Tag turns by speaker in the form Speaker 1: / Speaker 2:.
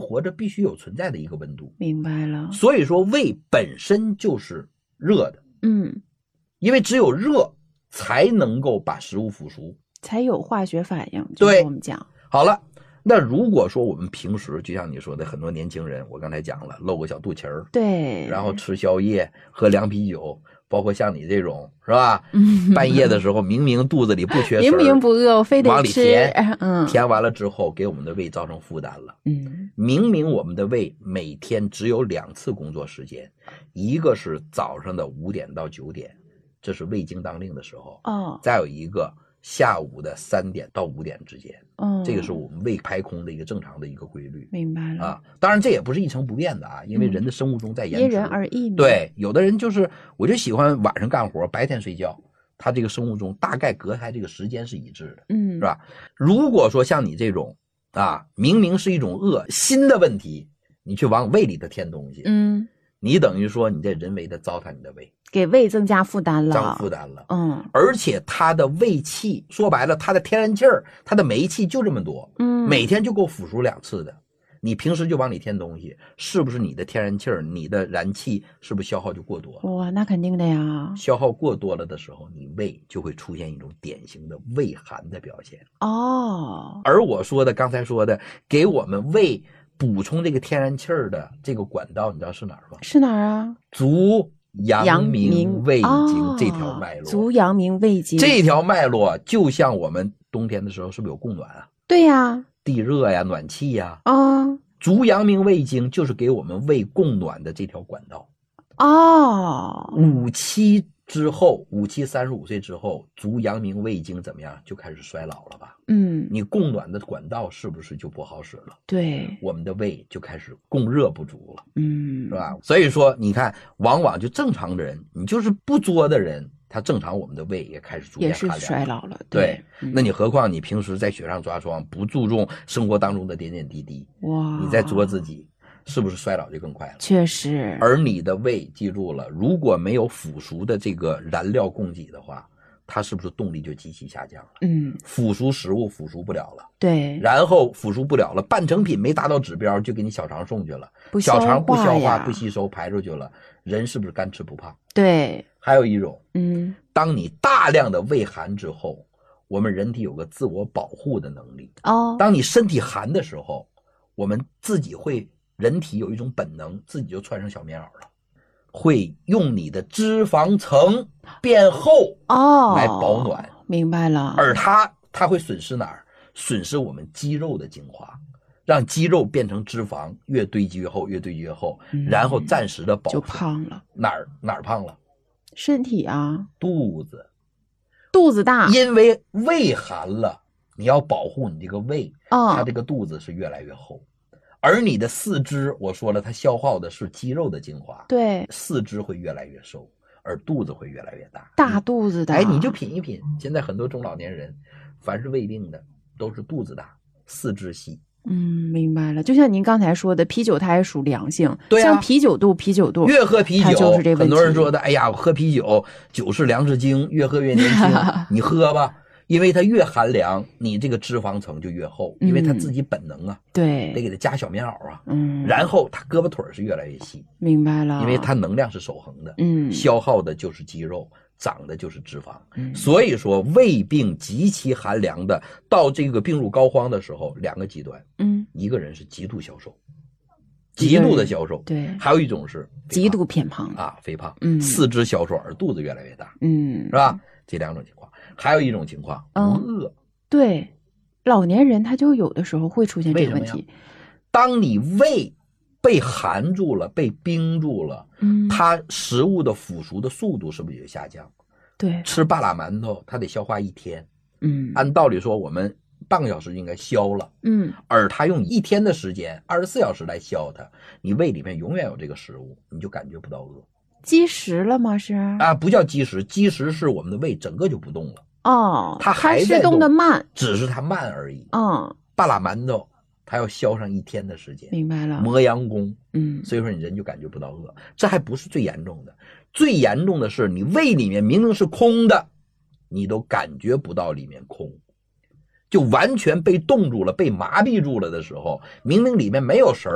Speaker 1: 活着必须有存在的一个温度。
Speaker 2: 明白了。
Speaker 1: 所以说胃本身就是热的，因为只有热才能够把食物腐熟，
Speaker 2: 才有化学反应。
Speaker 1: 对，
Speaker 2: 我们讲
Speaker 1: 好了。那如果说我们平时就像你说的，很多年轻人，我刚才讲了，露个小肚脐儿，
Speaker 2: 对，
Speaker 1: 然后吃宵夜，喝凉啤酒，包括像你这种是吧？半夜的时候明明肚子里不缺食，
Speaker 2: 明明不饿，我非得吃，
Speaker 1: 往里填，填完了之后给我们的胃造成负担了。明明我们的胃每天只有2次工作时间，一个是早上的5点到9点，这是胃经当令的时候，再有一个下午的3点到5点之间，这个是我们胃排空的一个正常的一个规律。
Speaker 2: 明白了啊，
Speaker 1: 当然这也不是一成不变的啊，因为人的生物钟在延迟，
Speaker 2: 因人而异。
Speaker 1: 对，有的人就是我就喜欢晚上干活，白天睡觉，他这个生物钟大概隔开这个时间是一致的，是吧？如果说像你这种明明是一种心的问题，你去往胃里头添东西，你等于说你在人为的糟蹋你的胃，
Speaker 2: 给胃增加负担了，
Speaker 1: 而且它的胃气，说白了，它的天然气儿，它的煤气就这么多，每天就够腐熟2次的。你平时就往里添东西，是不是你的天然气儿、你的燃气是不是消耗就过多了？
Speaker 2: 哇，那肯定的呀。
Speaker 1: 消耗过多了的时候，你胃就会出现一种典型的胃寒的表现。而我说的刚才说的，给我们胃补充这个天然气儿的这个管道，你知道是哪儿吗？
Speaker 2: 是哪儿啊？
Speaker 1: 足阳明胃经这条脉络。
Speaker 2: 足阳明胃经
Speaker 1: 这条脉络就像我们冬天的时候是不是有供暖啊？
Speaker 2: 对呀，
Speaker 1: 地热呀，暖气呀。足阳明胃经就是给我们胃供暖的这条管道。57之后，57 35岁之后，足阳明胃经怎么样？就开始衰老了吧？你供暖的管道是不是就不好使了？
Speaker 2: 对，
Speaker 1: 我们的胃就开始供热不足了，是吧？所以说，你看，往往就正常的人，你就是不作的人，他正常我们的胃也开始逐渐寒凉，
Speaker 2: 也是衰老了。
Speaker 1: 对，那你何况你平时在雪上抓霜，不注重生活当中的点点滴滴，你在作自己，是不是衰老就更快了？
Speaker 2: 确实。
Speaker 1: 而你的胃记住了，如果没有腐熟的这个燃料供给的话，它是不是动力就极其下降了？腐熟食物腐熟不了了，
Speaker 2: 对，
Speaker 1: 然后腐熟不了了，半成品没达到指标就给你小肠送去了，小肠不消化不吸收排出去了，人是不是干吃不胖？
Speaker 2: 对。
Speaker 1: 还有一种，当你大量的胃寒之后，我们人体有个自我保护的能力。当你身体寒的时候，我们自己人体有一种本能，自己就穿上小棉袄了，会用你的脂肪层变厚来保暖。
Speaker 2: 明白了。
Speaker 1: 而它会损失哪儿？损失我们肌肉的精华，让肌肉变成脂肪，越堆积越厚，越堆积越厚，然后暂时的保护，
Speaker 2: 就胖了。
Speaker 1: 哪儿胖了？
Speaker 2: 身体啊，
Speaker 1: 肚子大，因为胃寒了，你要保护你这个胃，它这个肚子是越来越厚。而你的四肢，我说了，它消耗的是肌肉的精华，
Speaker 2: 对，
Speaker 1: 四肢会越来越瘦，而肚子会越来越大，
Speaker 2: 大肚子的。
Speaker 1: 你就品一品，现在很多中老年人，凡是胃病的，都是肚子大，四肢细。
Speaker 2: 明白了。就像您刚才说的，啤酒它也属凉性，
Speaker 1: 对
Speaker 2: 像啤酒肚，
Speaker 1: 越喝啤酒，
Speaker 2: 就是这问题。
Speaker 1: 很多人说的，哎呀，我喝啤酒，酒是凉之精，越喝越年轻。你喝吧，因为它越寒凉，你这个脂肪层就越厚，因为它自己本能啊，
Speaker 2: 对，
Speaker 1: 得给它加小棉袄啊，然后它胳膊腿是越来越细，
Speaker 2: 明白了，
Speaker 1: 因为它能量是守恒的，消耗的就是肌肉，长的就是脂肪，所以说胃病极其寒凉的，到这个病入膏肓的时候，两个极端，一个人是极度消瘦，极度的消瘦，
Speaker 2: 对，
Speaker 1: 还有一种是
Speaker 2: 极度偏胖
Speaker 1: 肥胖，四肢消瘦而肚子越来越大，是吧？这两种情况，还有一种情况，不饿，
Speaker 2: 对，老年人他就有的时候会出现这个问题。
Speaker 1: 当你胃被寒住了，被冰住了，它食物的腐熟的速度是不是也下降？
Speaker 2: 对，
Speaker 1: 吃半拉馒头，它得消化1天，按道理说我们半个小时应该消了，而它用1天的时间，24小时来消它，你胃里面永远有这个食物，你就感觉不到饿。
Speaker 2: 积食了吗？是
Speaker 1: 不叫积食，积食是我们的胃整个就不动了。它还
Speaker 2: 是动得慢，
Speaker 1: 只是它慢而已。半拉馒头它要消上1天的时间，
Speaker 2: 明白了。
Speaker 1: 磨洋工，所以说你人就感觉不到饿。这还不是最严重的，最严重的是你胃里面明明是空的，你都感觉不到里面空，就完全被冻住了，被麻痹住了的时候，明明里面没有食儿。